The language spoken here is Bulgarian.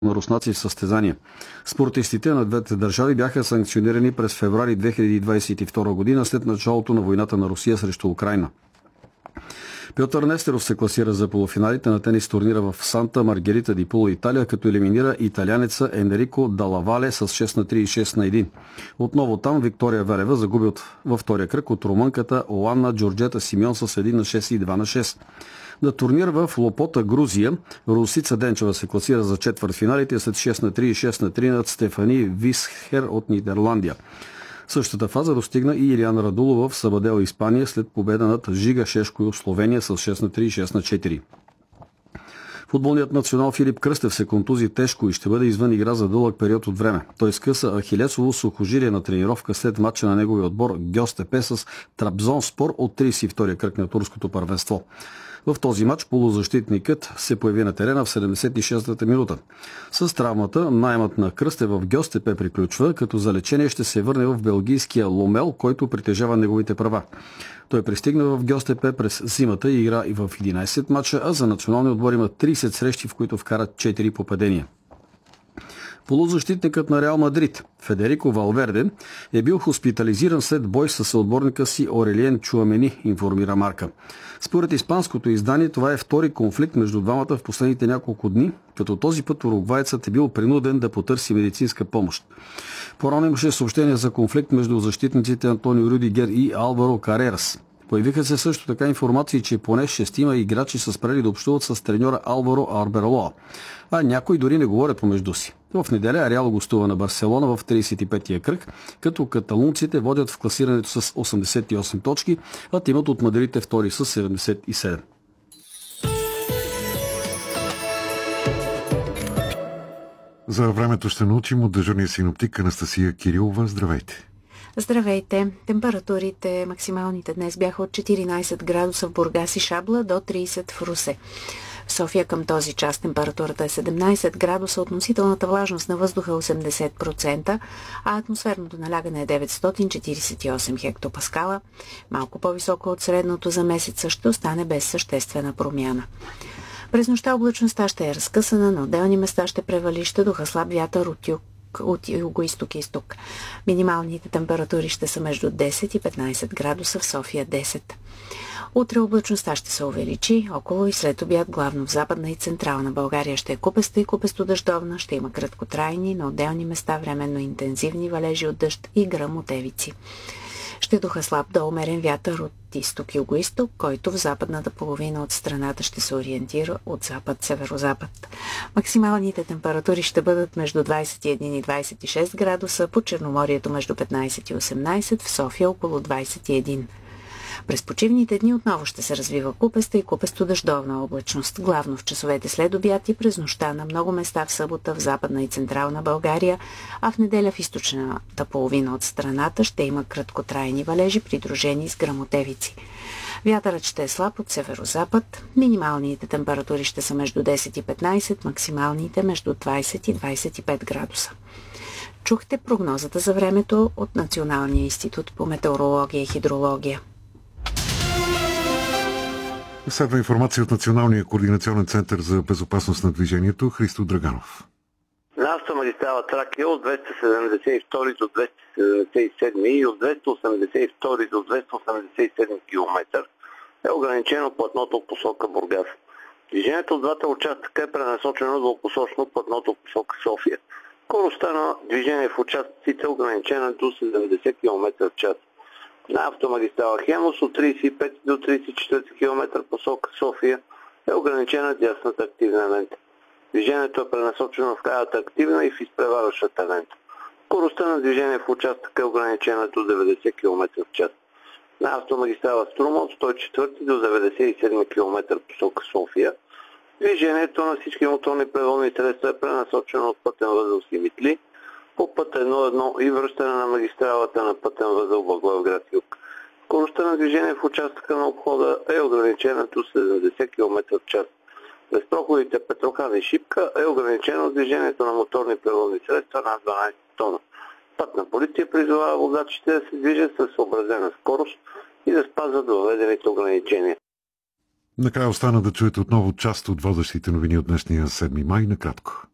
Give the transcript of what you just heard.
на руснаци в състезание. Спортистите на двете държави бяха санкционирани през февруари 2022 година след началото на войната на Русия срещу Украйна. Пьотър Нестеров се класира за полуфиналите на тенис турнира в Санта Маргерита ди Пула, Италия, като елиминира италянеца Енрико Далавале с 6-3 и 6-1. Отново там Виктория Велева загуби във втория кръг от румънката Оанна Джорджета Симеон с 1-6 и 2-6. На турнир в Лопота, Грузия, Русица Денчева се класира за четвъртфиналите след 6-3 и 6-3 над Стефани Висхер от Нидерландия. Същата фаза достигна и Илияна Радулова в Сабадел, Испания, след победа над Жига Шешко от Словения с 6-3 и 6-4. Футболният национал Филип Кръстев се контузи тежко и ще бъде извън игра за дълъг период от време. Той скъса ахилесово сухожилие на тренировка след матча на неговия отбор Гьостепе с Трабзонспор от 32-я кръг на турското първенство. В този матч полузащитникът се появи на терена в 76-та минута. С травмата наемът на Кръстев в Гьостепе приключва, като за лечение ще се върне в белгийския Ломел, който притежава неговите права. Той пристигна в Гьостепе през зимата и игра и в 11 мача, а за националния отбор има 30 срещи, в които вкара 4 попадения. Полузащитникът на Реал Мадрид Федерико Валверде е бил хоспитализиран след бой със съотборника си Орелиен Чуамени, информира Марка. Според испанското издание това е втори конфликт между двамата в последните няколко дни, като този път уругвайцът е бил принуден да потърси медицинска помощ. По-рано имаше съобщение за конфликт между защитниците Антонио Рюдигер и Алваро Карерас. Появиха се също така информации, че поне 6 играчи са спрели да общуват с треньора Алваро Арберлоа, а някои дори не говорят помежду си. В неделя Реал гостува на Барселона в 35-я кръг, като каталунците водят в класирането с 88 точки, а тимът от Мадрид е втори с 77. За времето ще научим от дежурния синоптик Анастасия Кирилова. Здравейте! Здравейте! Температурите максималните днес бяха от 14 градуса в Бургас и Шабла до 30 в Русе. В София към този час температурата е 17 градуса, относителната влажност на въздуха е 80%, а атмосферното налягане е 948 хектопаскала. Малко по-високо от средното за месеца, ще остане без съществена промяна. През нощта облачността ще е разкъсана, на отделни места ще превали, ще духа слаб вятър от юго-исток и изток. Минималните температури ще са между 10 и 15 градуса, в София 10. Утре облачността ще се увеличи, около и след обяд главно в Западна и Централна България ще е купеста и купесто-дъждовна, ще има краткотрайни, на отделни места временно интензивни валежи от дъжд и гръм от евици. Ще духа слаб до умерен вятър от изток-юго-исток, който в западната половина от страната ще се ориентира от запад-северозапад. Максималните температури ще бъдат между 21 и 26 градуса, по Черноморието между 15 и 18, в София около 21. През почивните дни отново ще се развива купеста и купесто-дъждовна облачност, главно в часовете след обяд и през нощта на много места в събота в Западна и Централна България, а в неделя в източната половина от страната ще има краткотрайни валежи, придружени с гръмотевици. Вятърът ще е слаб от северозапад, минималните температури ще са между 10 и 15, максималните между 20 и 25 градуса. Чухте прогнозата за времето от Националния институт по метеорология и хидрология. Следва информация от Националния координационен център за безопасност на движението. Христо Драганов. На автомагистрала Тракия от 272 до 277 и от 282 до 287 км е ограничено платното в посока Бургас. Движението от двата участъка е пренасочено двупосочно платното в посока София. Скоростта на движение в участъците е ограничена до 70 км в час. На автомагистрала Хемус от 35 до 34 км посока София е ограничена дясната активна лента. Движението е пренасочено в крайната активна и в изпреварващата лента. Скоростта на движение в участъка е ограничена до 90 км в час. На автомагистрала Струма от 104 до 97 км посока София движението на всички моторни превозни средства е пренасочено от пътен възел Симитли по път 1.1 и връщане на магистралата на пътен възел Благоевград-Юг. Скоростта на движение в участъка на обхода е ограничена до 70 км в час. През проходите Петрохан и Шипка е ограничено движението на моторни превозни средства над 12 тона. Пътна полиция призовава водачите да се движат със съобразена скорост и да спазват въведените ограничения. Накрая остана да чуете отново част от водещите новини от днешния 7 май накратко.